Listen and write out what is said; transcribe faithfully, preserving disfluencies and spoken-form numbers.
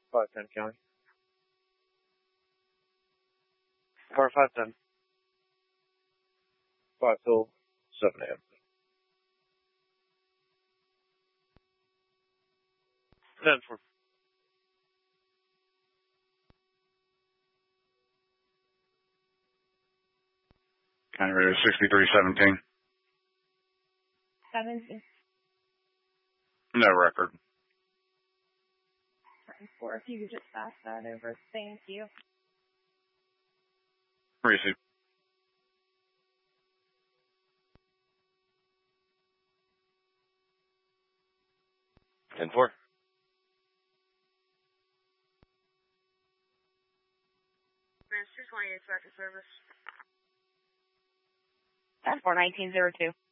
five ten County. Car five ten. five till seven a.m. ten four. County Radio sixty-three seventeen. seventeen. No record. Four. If you could just pass that over. Thank you. Receive. ten four. two twenty-eight second service. ten four nineteen zero two.